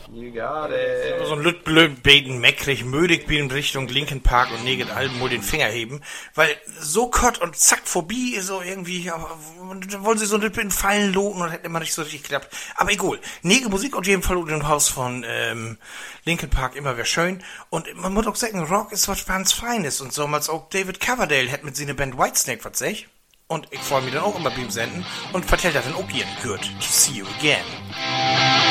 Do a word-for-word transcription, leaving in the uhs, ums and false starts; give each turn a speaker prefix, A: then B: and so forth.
A: You got it.
B: So ein Lütblöd beten, meckrig, mödig bin in Richtung Linkin Park und Neget Alben wohl den Finger heben, weil so kott und zack vorbei, so irgendwie, aber wollen sie so ein bisschen Fallen loten und hätte immer nicht so richtig geklappt. Aber egal. Nege Musik auf jeden Fall im Haus von ähm, Linkin Park immer wäre schön. Und man muss auch sagen, Rock ist was ganz Feines und so, als auch David Coverdale hat mit seiner Band Whitesnake was sech. Und ich freue mich dann auch immer beim Senden und vertellt das dann auch ihren Good to see you again.